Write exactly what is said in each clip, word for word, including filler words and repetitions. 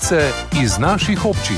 novice iz naših občin.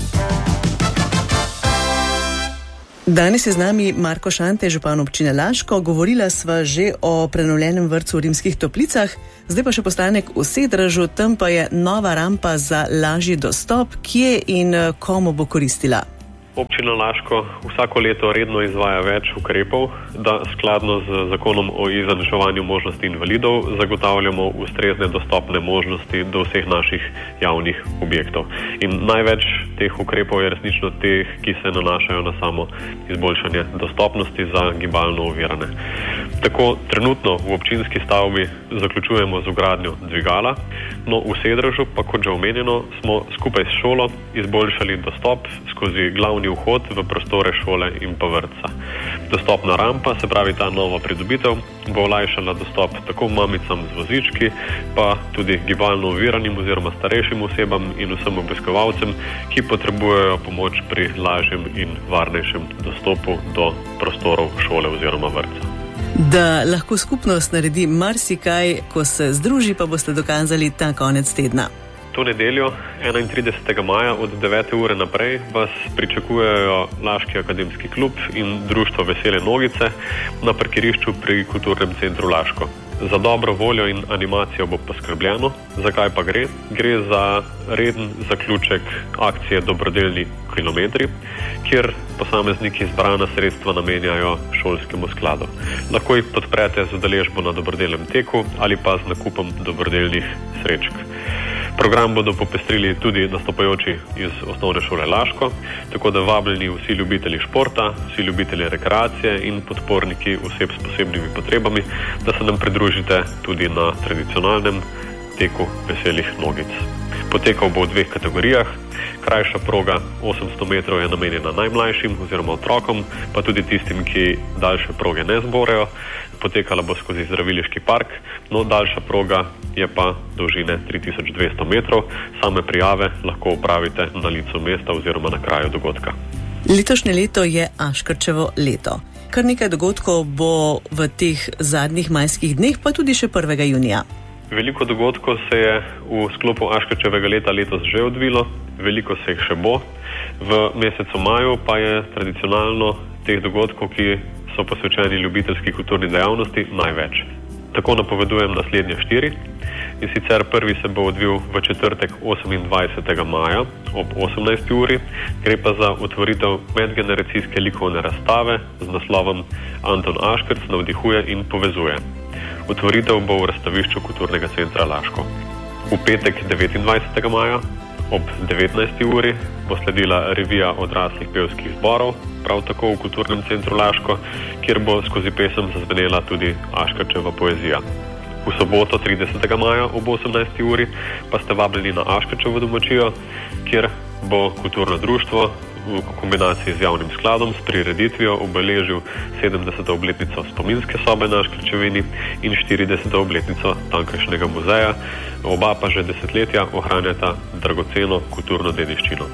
Danes je z nami Marko Šante, župan občine Laško. Govorila sva že o prenovljenem vrtcu v Rimskih Toplicah, zdaj pa še postanek v Sedražu, tam pa je nova rampa za lažji dostop. Kje in komu bo koristila? Občina Laško vsako leto redno izvaja več ukrepov, da skladno z zakonom o izenačevanju možnosti invalidov zagotavljamo ustrezne dostopne možnosti do vseh naših javnih objektov. In največ teh ukrepov je resnično teh, ki se nanašajo na samo izboljšanje dostopnosti za gibalno ovirane. Tako trenutno v občinski stavbi zaključujemo z vgradnjo dvigala, no v Sedražu pa, kot že omenjeno, smo skupaj s šolo izboljšali dostop skozi glavni vhod v prostore šole in pa vrtca. Dostopna rampa, se pravi ta nova pridobitev, bo olajšala dostop tako mamicam z vozički, pa tudi gibalno oviranim oziroma starejšim osebam in vsem obiskovalcem, ki potrebujejo pomoč pri lažjem in varnejšem dostopu do prostorov šole oziroma vrtca. Da lahko skupnost naredi marsikaj, ko se združi, pa boste dokazali ta konec tedna. To nedeljo, enaintridesetega maja od devete ure naprej, vas pričakujejo Laški akademski klub in društvo Vesele nogice na parkirišču pri Kulturnem centru Laško. Za dobro voljo in animacijo bo poskrbljeno. Zakaj pa gre? Gre za reden zaključek akcije Dobrodelni kilometri, kjer posamezniki zbrana sredstva namenjajo šolskemu skladu. Lahko jih podprete z udeležbo na dobrodelnem teku ali pa z nakupom dobrodelnih srečk. Program bodo popestrili tudi nastopajoči iz osnovne šole Laško, tako da vabljeni vsi ljubitelji športa, vsi ljubitelji rekreacije in podporniki oseb s posebnimi potrebami, da se nam pridružite tudi na tradicionalnem teku Veselih nogic. Potekal bo v dveh kategorijah. Krajša proga osemsto metrov je namenjena najmlajšim oziroma otrokom, pa tudi tistim, ki daljše proge ne zmorejo. Potekala bo skozi Zdraviliški park, no daljša proga je pa dolžine tri tisoč dvesto metrov. Same prijave lahko opravite na licu mesta oziroma na kraju dogodka. Letošnje leto je Aškrčevo leto. Kar nekaj dogodkov bo v teh zadnjih majskih dneh, pa tudi še prvega junija. Veliko dogodkov se je v sklopu Aškrčevega leta letos že odvilo, veliko se jih še bo. V mesecu maju pa je tradicionalno teh dogodkov, ki so posvečeni ljubiteljski kulturni dejavnosti, največ. Tako napovedujem naslednje štiri. In sicer prvi se bo odvil v četrtek osemindvajsetega maja ob osemnajsti uri. Gre pa za otvoritev medgeneracijske likovne razstave z naslovom Anton Aškrc navdihuje in povezuje. Otvoritev bo v razstavišču Kulturnega centra Laško. V petek devetindvajsetega maja ob devetnajsti uri bo sledila revija odraslih pevskih zborov, prav tako v Kulturnem centru Laško, kjer bo skozi pesem zazvenela tudi Aškrčeva poezija. V soboto tridesetega maja ob osemnajsti uri pa ste vabljeni na Aškrčevo domačijo, kjer bo kulturno društvo v kombinaciji z javnim skladom s prireditvijo obeležil sedemdeseto obletnico spominske sobe na Aškrčevini in štirideseto obletnico tamkajšnjega muzeja. Oba pa že desetletja ohranjata dragoceno kulturno dediščino.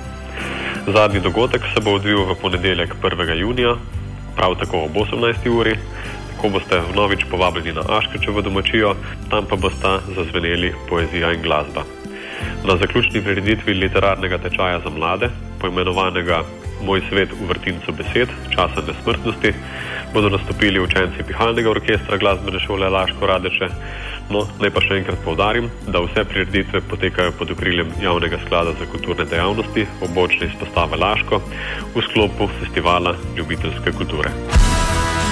Zadnji dogodek se bo odvil v ponedeljek prvega junija, prav tako ob osemnajsti uri, ko boste vnovič povabljeni na Aškrčevo domačijo, tam pa bosta zazveneli poezija in glasba. Na zaključni prireditvi literarnega tečaja za mlade, poimenovanega Moj svet v vrtincu besed, časa nesmrtnosti, bodo nastopili učenci Pihalnega orkestra glasbene šole Laško Radeče. No, naj pa še enkrat poudarim, da vse prireditve potekajo pod okriljem Javnega sklada za kulturne dejavnosti območne izpostave Laško v sklopu festivala ljubiteljske kulture.